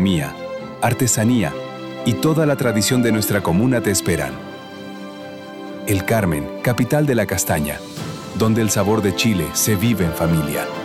gastronomía, artesanía y toda la tradición de nuestra comuna te esperan. El Carmen, capital de la castaña, donde el sabor de Chile se vive en familia.